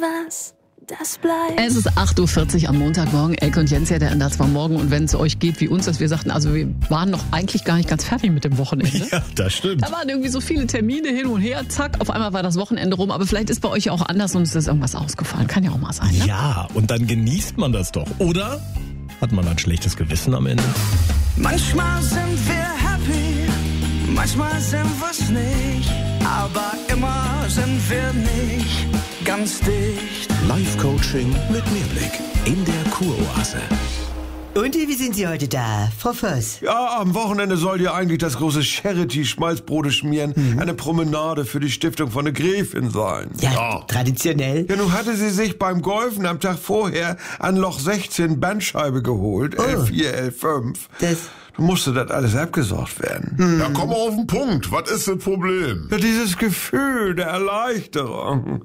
was, das bleibt. Es ist 8.40 Uhr am Montagmorgen. Elke und Jens, ja, der Ende war morgen. Und wenn es euch geht wie uns, dass wir sagten, also wir waren noch eigentlich gar nicht ganz fertig mit dem Wochenende. Ja, das stimmt. Da waren irgendwie so viele Termine hin und her. Zack, auf einmal war das Wochenende rum. Aber vielleicht ist bei euch ja auch anders und es ist irgendwas ausgefallen. Kann ja auch mal sein, ne? Ja, und dann genießt man das doch. Oder hat man ein schlechtes Gewissen am Ende? Manchmal sind wir happy, manchmal sind wir's nicht, aber immer sind wir nicht ganz dicht. Live-Coaching mit Mehrblick in der Kuroase. Und wie sind Sie heute da, Frau Voss? Ja, am Wochenende soll ja eigentlich das große Charity-Schmalzbrote schmieren. Eine Promenade für die Stiftung von der Gräfin sein. Ja, traditionell. Ja, nun hatte sie sich beim Golfen am Tag vorher an Loch 16 Bandscheibe geholt. L4, L5. Da musste das alles abgesorgt werden. Ja, komm auf den Punkt. Was ist das Problem? Ja, dieses Gefühl der Erleichterung.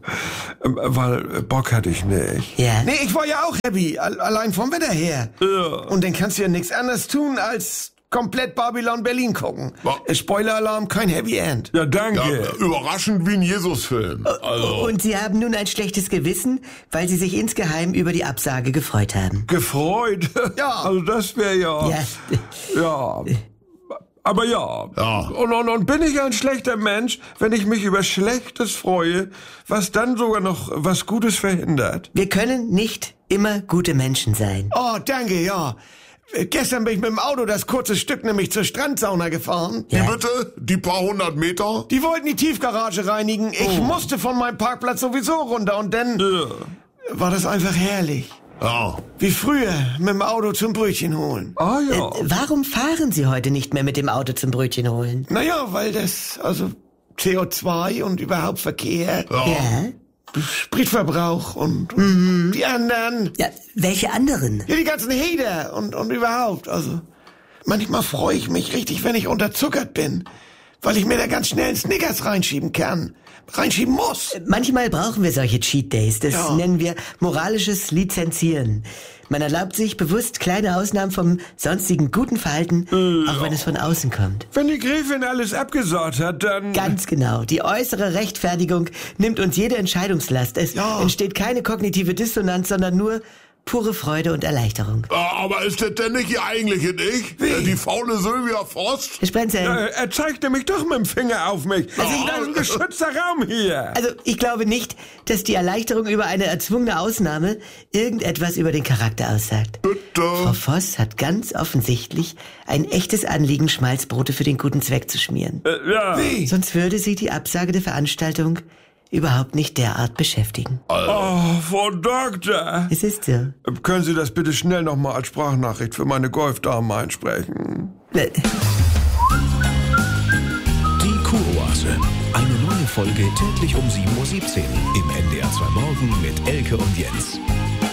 Weil Bock hatte ich nicht. Ja. Nee, ich war ja auch happy, allein vom Wetter her. Ja. Und dann kannst du ja nichts anderes tun, als komplett Babylon Berlin gucken. Spoiler-Alarm, kein Happy End. Ja, danke. Ja, überraschend wie ein Jesus-Film. Also. Und Sie haben nun ein schlechtes Gewissen, weil Sie sich insgeheim über die Absage gefreut haben. Gefreut? Ja. Also das wäre ja... Ja. Ja. Aber ja. Ja. Und bin ich ein schlechter Mensch, wenn ich mich über Schlechtes freue, was dann sogar noch was Gutes verhindert? Wir können nicht immer gute Menschen sein. Oh, danke, ja. Gestern bin ich mit dem Auto das kurze Stück nämlich zur Strandsauna gefahren. Wie bitte? Die paar 100 Meter? Die wollten die Tiefgarage reinigen. Ich musste von meinem Parkplatz sowieso runter und dann war das einfach herrlich. Ja. Wie früher mit dem Auto zum Brötchen holen. Ah ja. Warum fahren Sie heute nicht mehr mit dem Auto zum Brötchen holen? Naja, weil das, also CO2 und überhaupt Verkehr, Ja? Spritverbrauch und die anderen. Ja, welche anderen? Ja, die ganzen Hater und überhaupt. Also, manchmal freue ich mich richtig, wenn ich unterzuckert bin, weil ich mir da ganz schnell einen Snickers reinschieben muss. Manchmal brauchen wir solche Cheat Days. Das nennen wir moralisches Lizenzieren. Man erlaubt sich bewusst kleine Ausnahmen vom sonstigen guten Verhalten, auch wenn es von außen kommt. Wenn die Gräfin alles abgesagt hat, dann... Ganz genau. Die äußere Rechtfertigung nimmt uns jede Entscheidungslast. Es entsteht keine kognitive Dissonanz, sondern nur pure Freude und Erleichterung. Aber ist das denn nicht die eigentliche Ich? Die faule Sylvia Frost? Herr Sprenzel, Er zeigt nämlich doch mit dem Finger auf mich. Das ist ein geschützter Raum hier. also ich glaube nicht, dass die Erleichterung über eine erzwungene Ausnahme irgendetwas über den Charakter aussagt. Frau Voss hat ganz offensichtlich ein echtes Anliegen, Schmalzbrote für den guten Zweck zu schmieren. Ja. Sonst würde sie die Absage der Veranstaltung überhaupt nicht derart beschäftigen. Oh, Frau Doktor. Es ist so. Können Sie das bitte schnell nochmal als Sprachnachricht für meine Golfdame einsprechen? Die Kuroase. Eine neue Folge täglich um 7:17 Uhr im NDR 2 Morgen mit Elke und Jens.